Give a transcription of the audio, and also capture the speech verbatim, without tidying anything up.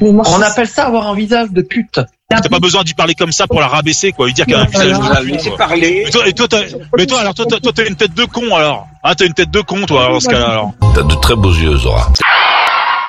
On appelle ça avoir un visage de pute. T'as pas besoin d'y parler comme ça pour la rabaisser, quoi. Lui dire qu'elle a un visage de pute. Laissez parler. Mais toi, et toi, t'as, mais toi, alors, toi, toi, toi, t'as une tête de con, alors. Ah, t'as une tête de con, toi, dans ce cas-là, alors. T'as de très beaux yeux, Zora.